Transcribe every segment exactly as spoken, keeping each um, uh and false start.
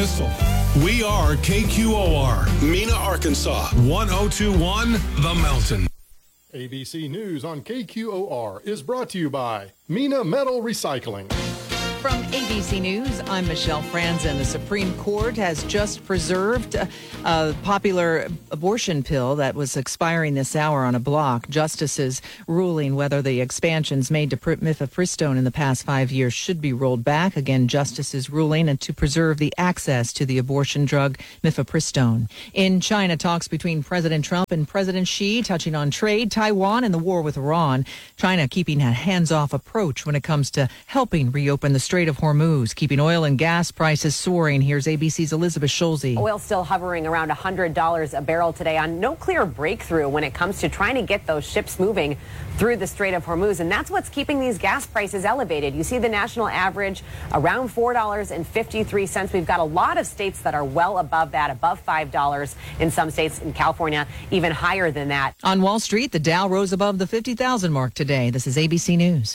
We are K Q O R, Mena, Arkansas, one oh two one The Mountain. A B C News on K Q O R is brought to you by Mena Metal Recycling. From A B C News, I'm Michelle Franzen. The Supreme Court has just preserved a, a popular abortion pill that was expiring this hour on a block. Justices ruling whether the expansions made to mifepristone in the past five years should be rolled back. Again, justices ruling and to preserve the access to the abortion drug mifepristone. In China, talks between President Trump and President Xi touching on trade, Taiwan, and the war with Iran. China keeping a hands-off approach when it comes to helping reopen the Strait of Hormuz, keeping oil and gas prices soaring. Here's A B C's Elizabeth Schulze. Oil still hovering around one hundred dollars a barrel today on no clear breakthrough when it comes to trying to get those ships moving through the Strait of Hormuz. And that's what's keeping these gas prices elevated. You see the national average around four dollars and fifty-three cents. We've got a lot of states that are well above that, above five dollars in some states. In California, even higher than that. On Wall Street, the Dow rose above the fifty thousand mark today. This is A B C News.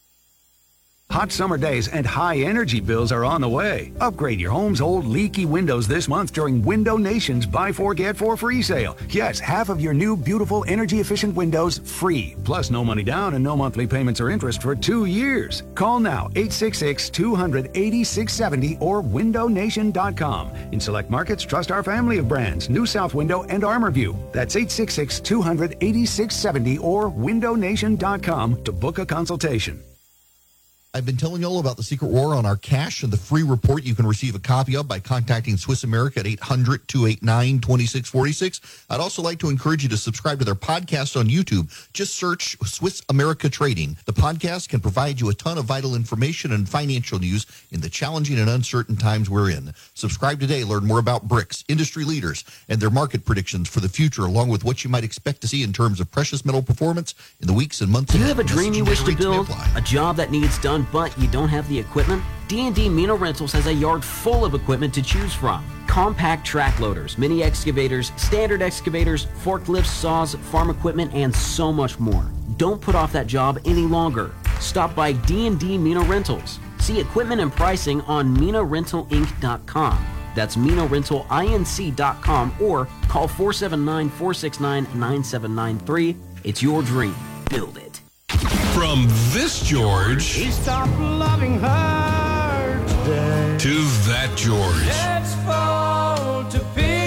Hot summer days and high energy bills are on the way. Upgrade your home's old leaky windows this month during Window Nation's Buy Four Get Four free sale. Yes, half of your new beautiful energy efficient windows free. Plus no money down and no monthly payments or interest for two years. Call now eight six six, two hundred, eighty-six seventy or window nation dot com. In select markets, trust our family of brands, New South Window and ArmorView. That's eight six six, two hundred, eighty-six seventy or window nation dot com to book a consultation. I've been telling you all about the Secret War on our cash and the free report you can receive a copy of by contacting Swiss America at eight hundred, two eight nine, two six four six. I'd also like to encourage you to subscribe to their podcast on YouTube. Just search Swiss America Trading. The podcast can provide you a ton of vital information and financial news in the challenging and uncertain times we're in. Subscribe today. Learn more about B R I C S, industry leaders, and their market predictions for the future, along with what you might expect to see in terms of precious metal performance in the weeks and months. Do you have a dream you wish to build? A job that needs done, but you don't have the equipment? D and D Mena Rentals has a yard full of equipment to choose from. Compact track loaders, mini excavators, standard excavators, forklifts, saws, farm equipment, and so much more. Don't put off that job any longer. Stop by D and D Mena Rentals. See equipment and pricing on Mena Rental Inc dot com. That's Mena Rental Inc dot com or call four seven nine, four six nine, nine seven nine three. It's your dream. Build it. From this George He stopped loving her today. to that George. Let's fall to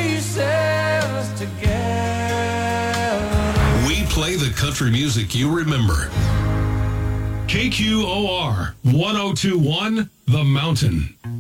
pieces together. We play the country music you remember. K Q O R one oh two one The Mountain.